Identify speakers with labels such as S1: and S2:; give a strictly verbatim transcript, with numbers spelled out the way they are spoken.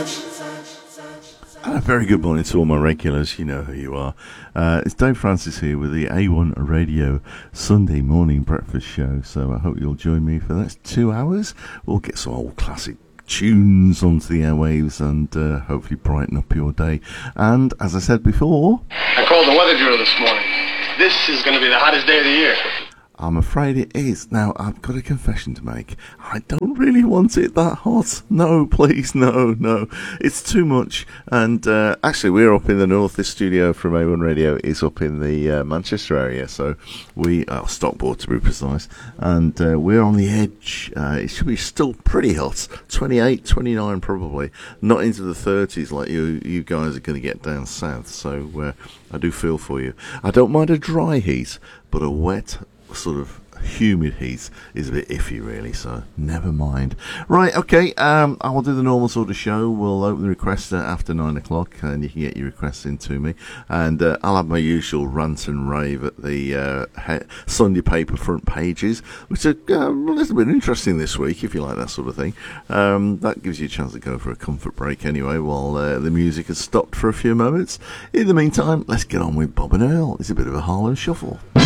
S1: A very good morning to all my regulars. You know who you are. Uh, it's Dave Francis here with the A one Radio Sunday morning breakfast show. So I hope you'll join me for the next two hours. We'll get some old classic tunes onto the airwaves and uh, hopefully brighten up your day. And as I said before,
S2: I called the weather drill this morning. This is going to be the hottest day of the year.
S1: I'm afraid it is. Now, I've got a confession to make. I don't really want it that hot. No, please, no, no. It's too much. And uh, actually, we're up in the north. This studio from A one Radio is up in the uh, Manchester area. So we are Stockport, to be precise. And uh, we're on the edge. Uh, it should be still pretty hot. twenty-eight, twenty-nine probably. Not into the thirties like you, you guys are going to get down south. So uh, I do feel for you. I don't mind a dry heat, but a wet sort of humid heat is a bit iffy, really, so never mind. Right, okay, um, I will do the normal sort of show. We'll open the request uh, after nine o'clock, and you can get your requests in to me. And uh, I'll have my usual rant and rave at the uh, he- Sunday paper front pages, which are uh, a little bit interesting this week, if you like that sort of thing. Um, that gives you a chance to go for a comfort break anyway, while uh, the music has stopped for a few moments. In the meantime, let's get on with Bob and Earl. It's a bit of a Harlem Shuffle.